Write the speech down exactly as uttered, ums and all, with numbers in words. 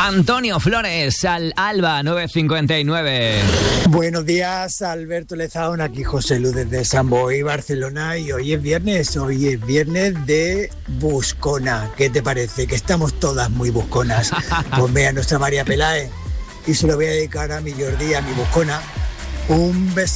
Antonio Flores, al Alba, nueve cincuenta y nueve. Buenos días, Alberto Lezaun, aquí José Luz desde San Boi, Barcelona, y hoy es viernes, hoy es viernes de buscona. ¿Qué te parece? Que estamos todas muy busconas. Pues ve a nuestra María Peláez y se lo voy a dedicar a mi Jordi, a mi buscona. Un beso.